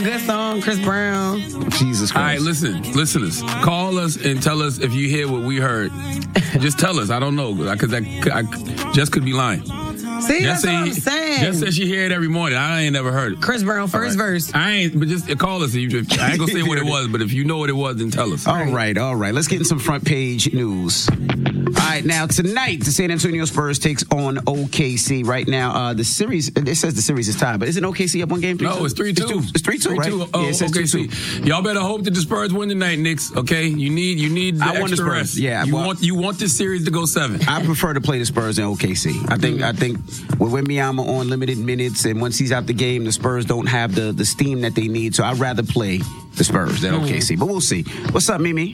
Good song, Chris Brown. Jesus Christ. All right, listen, listeners, call us and tell us if you hear what we heard. Just tell us. I don't know, because I just could be lying. See, that's what I'm saying. Just said she hear it every morning. I ain't never heard it. Chris Brown, first verse. I ain't, but just call us. I ain't gonna say what it was, but if you know what it was, then tell us. All right. Let's get in some front page news. All right, now tonight the San Antonio Spurs takes on OKC. Right now, the series, it says the series is tied, but isn't OKC up one game? 3-2? No, it's 3-2. It's 3-2, right? Oh, yeah, it says OKC. 3-2. Y'all better hope that the Spurs win tonight, Knicks. Okay, you need the extra rest. Yeah, you want this series to go 7. I prefer to play the Spurs than OKC. I think with Wembanyama on limited minutes, and once he's out the game, the Spurs don't have the steam that they need. So I'd rather play the Spurs than OKC. But we'll see. What's up, Mimi?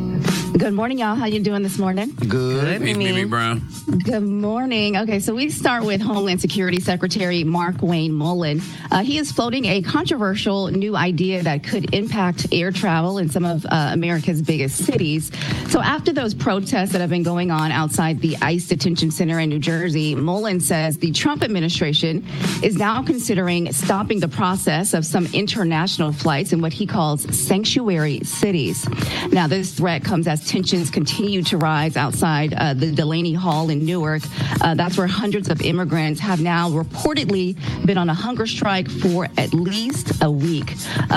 Good morning, y'all. How you doing this morning? Good. Mimi Brown. Good morning. Okay, so we start with Homeland Security Secretary Markwayne Mullin. He is floating a controversial new idea that could impact air travel in some of America's biggest cities. So after those protests that have been going on outside the ICE detention center in New Jersey, Mullin says the Trump administration is now considering stopping the process of some international flights in what he calls sanctuary cities. Now, this threat comes as tensions continue to rise outside the Delaney Hall in Newark. That's where hundreds of immigrants have now reportedly been on a hunger strike for at least a week.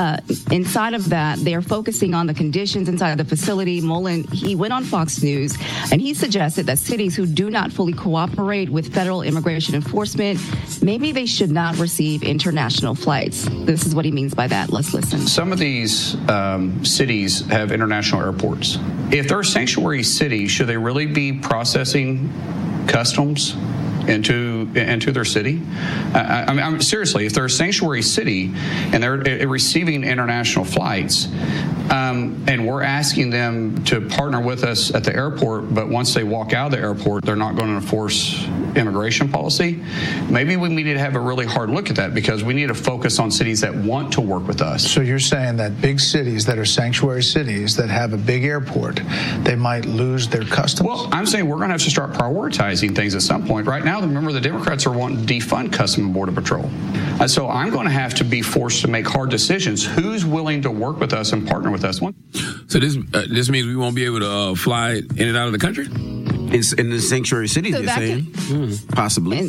Inside of that, they're focusing on the conditions inside the facility. Mullin, he went on Fox News, and he suggested that cities who do not fully cooperate with federal immigration enforcement, maybe they should not receive international flights. This is what he means by that. Let's listen. Some of these cities have international airports. If they're a sanctuary city, should they really be processing customs into their city? I'm seriously, if they're a sanctuary city and they're receiving international flights, and we're asking them to partner with us at the airport, but once they walk out of the airport, they're not going to enforce immigration policy, maybe we need to have a really hard look at that, because we need to focus on cities that want to work with us. So you're saying that big cities that are sanctuary cities that have a big airport, they might lose their customs? Well, I'm saying we're going to have to start prioritizing things at some point. Right now, remember, the Democrats are wanting to defund Customs and Border Patrol. So I'm going to have to be forced to make hard decisions. Who's willing to work with us and partner with us? So this means we won't be able to fly in and out of the country? In the sanctuary cities, So you're that saying? Possibly.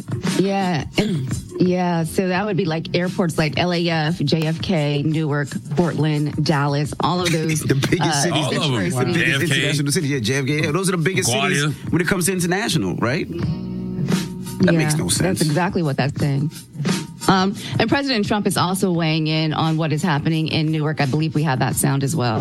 Yeah. So that would be like airports like LAF, JFK, Newark, Portland, Dallas, all of those. The biggest cities. All of them. The biggest JFK. international cities. Yeah, JFK. Yeah, those are the biggest cities when it comes to international, right? That makes no sense. That's exactly what that's saying. And President Trump is also weighing in on what is happening in Newark. I believe we have that sound as well.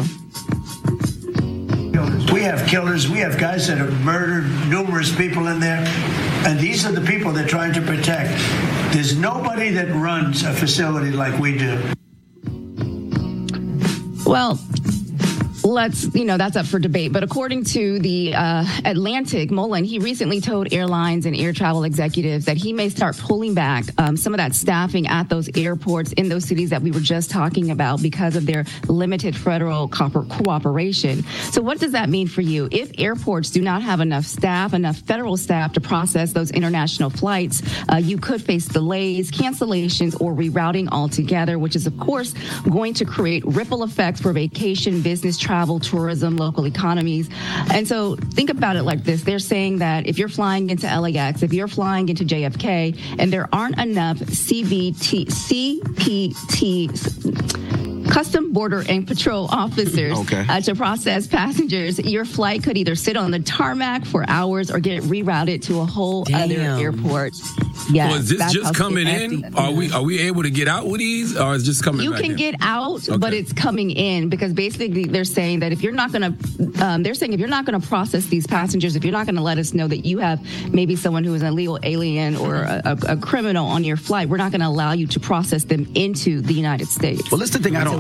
We have killers. We have guys that have murdered numerous people in there. And these are the people they're trying to protect. There's nobody that runs a facility like we do. Well, that's up for debate. But according to the Atlantic, Mullin, he recently told airlines and air travel executives that he may start pulling back some of that staffing at those airports in those cities that we were just talking about because of their limited federal cooperation. So what does that mean for you? If airports do not have enough federal staff to process those international flights, you could face delays, cancellations, or rerouting altogether, which is, of course, going to create ripple effects for vacation, business travel, tourism, local economies. And so think about it like this. They're saying that if you're flying into LAX, if you're flying into JFK, and there aren't enough CPT, Custom Border and Patrol officers to process passengers, your flight could either sit on the tarmac for hours or get rerouted to a whole other airport. Yeah, so is this just coming in? Are we able to get out with these, or is it just coming? You can get out, but it's coming in, because basically they're saying that if you're not going to, process these passengers, if you're not going to let us know that you have maybe someone who is an illegal alien or a criminal on your flight, we're not going to allow you to process them into the United States. Well, that's the thing I don't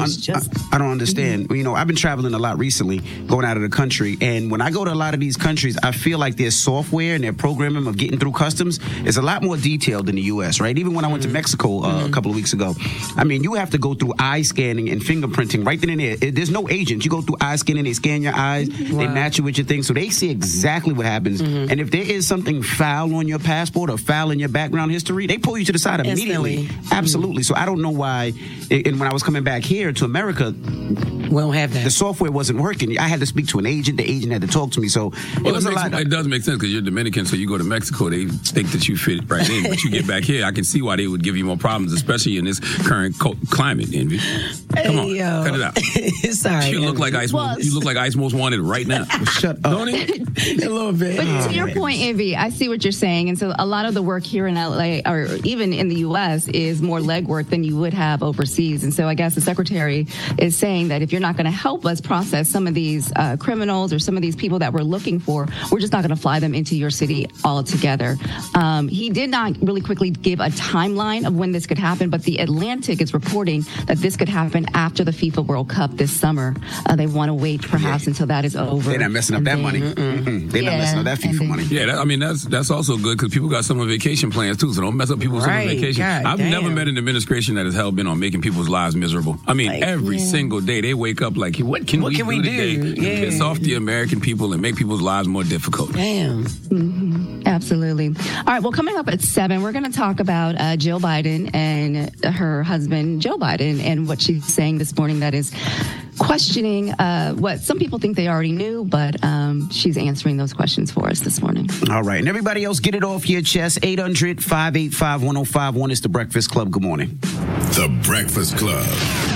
don't understand. You know, I've been traveling a lot recently, going out of the country, and when I go to a lot of these countries, I feel like their software and their programming of getting through customs is a lot more detailed than the U.S., right? Even when I went to Mexico a couple of weeks ago, I mean, you have to go through eye scanning and fingerprinting right then and there. There's no agent. You go through eye scanning, they scan your eyes, they match you with your thing, so they see exactly what happens. And if there is something foul on your passport or foul in your background history, they pull you to the side immediately. Absolutely. So I don't know why. And when I was coming back here to America, we don't have that. The software wasn't working. I had to speak to an agent. The agent had to talk to me. So it was a lot. It does make sense because you're Dominican, so you go to Mexico, they think that you fit right in. But you get back here, I can see why they would give you more problems, especially in this current climate. Envy, come on, cut it out. Sorry, you look like Ice. You look like Ice Most Wanted right now. Shut up. Don't he? A little bit. But to your point, Envy, I see what you're saying, and so a lot of the work here in LA or even in the U.S. is more legwork than you would have overseas. And so I guess the secretary is saying that if you're not going to help us process some of these criminals or some of these people that we're looking for, we're just not going to fly them into your city altogether. He did not really quickly give a timeline of when this could happen, but the Atlantic is reporting that this could happen after the FIFA World Cup this summer. They want to wait perhaps until that is over. They're not messing up that money. They're not messing up that FIFA money. Yeah, I mean, that's also good because people got summer vacation plans too, so don't mess up people's summer vacation. I've never met an administration that has hell been on making people's lives miserable. I mean, every single day they wake up like, what can we do today to piss off the American people and make people's lives more difficult? Damn. Absolutely. All right, well, coming up at 7, we're going to talk about Jill Biden and her husband, Joe Biden, and what she's saying this morning that is questioning what some people think they already knew, but she's answering those questions for us this morning. All right. And everybody else, get it off your chest. 800-585-1051 is The Breakfast Club. Good morning. The Breakfast Club.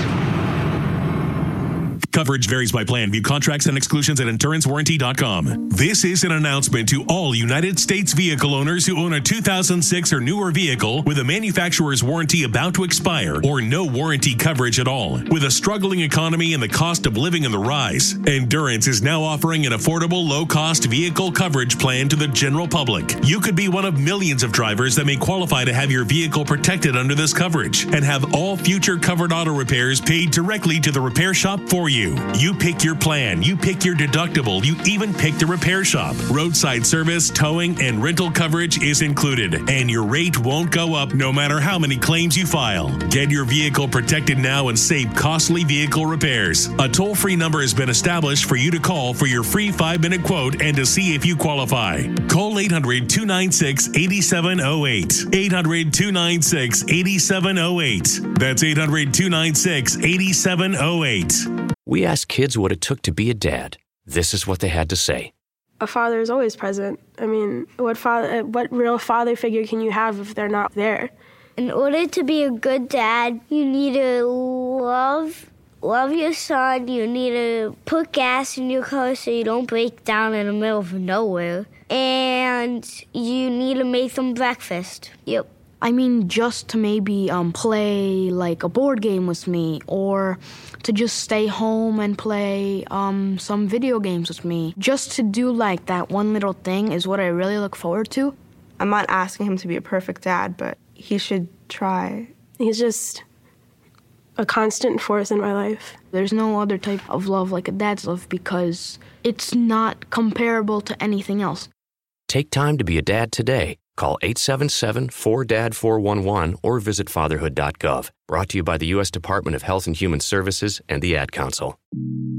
Coverage varies by plan. View contracts and exclusions at endurancewarranty.com. This is an announcement to all United States vehicle owners who own a 2006 or newer vehicle with a manufacturer's warranty about to expire or no warranty coverage at all. With a struggling economy and the cost of living on the rise, Endurance is now offering an affordable, low-cost vehicle coverage plan to the general public. You could be one of millions of drivers that may qualify to have your vehicle protected under this coverage and have all future covered auto repairs paid directly to the repair shop for you. You pick your plan, you pick your deductible, you even pick the repair shop. Roadside service, towing, and rental coverage is included, and your rate won't go up no matter how many claims you file. Get your vehicle protected now and save costly vehicle repairs. A toll-free number has been established for you to call for your free 5-minute quote and to see if you qualify. Call 800-296-8708. 800-296-8708. That's 800-296-8708. We asked kids what it took to be a dad. This is what they had to say. A father is always present. I mean, what real father figure can you have if they're not there? In order to be a good dad, you need to love your son. You need to put gas in your car so you don't break down in the middle of nowhere. And you need to make them breakfast. Yep. I mean, just to maybe play like a board game with me, or to just stay home and play some video games with me. Just to do like that one little thing is what I really look forward to. I'm not asking him to be a perfect dad, but he should try. He's just a constant force in my life. There's no other type of love like a dad's love because it's not comparable to anything else. Take time to be a dad today. Call 877-4DAD-411 or visit fatherhood.gov. Brought to you by the U.S. Department of Health and Human Services and the Ad Council.